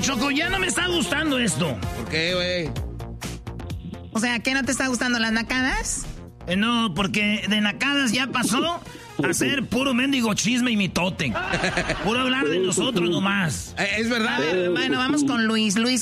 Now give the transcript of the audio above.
Choco, ya no me está gustando esto. ¿Por qué, güey? O sea, ¿qué no te está gustando, las nacadas? No, porque de nacadas ya pasó a ser puro mendigo chisme y mitote. Puro hablar de nosotros nomás. Es verdad. Bueno, vamos con Luis. Luis,